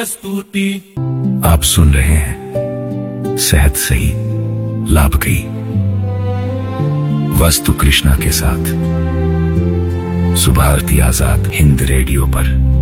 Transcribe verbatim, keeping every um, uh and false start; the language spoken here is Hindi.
स्तुति। आप सुन रहे हैं सेहत सही लाभ की वस्तु कृष्णा के साथ सुभारती आजाद हिंद रेडियो पर।